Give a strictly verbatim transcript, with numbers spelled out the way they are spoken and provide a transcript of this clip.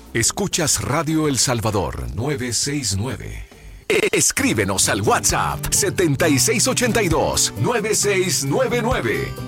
Escuchas Radio El Salvador novecientos sesenta y nueve. Escríbenos al WhatsApp setenta y seis ochenta y dos, noventa y seis noventa y nueve.